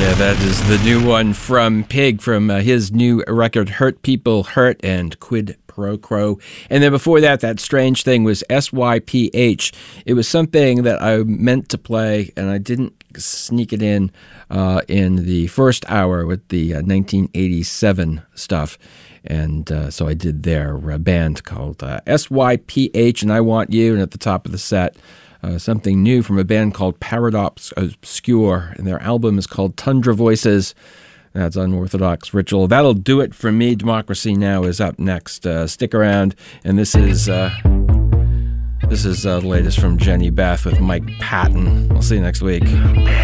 Yeah, that is the new one from Pig, from his new record, Hurt People Hurt and Quid Pro Quo. And then before that, that strange thing was SYPH. It was something that I meant to play, and I didn't sneak it in the first hour with the 1987 stuff. And so I did their band called SYPH, and I Want You. And at the top of the set, something new from a band called Paradox Obscure, and their album is called Tundra Voices. That's Unorthodox Ritual. That'll do it for me. Democracy Now! Is up next. Stick around, and this is the latest from Jenny Beth with Mike Patton. I'll see you next week.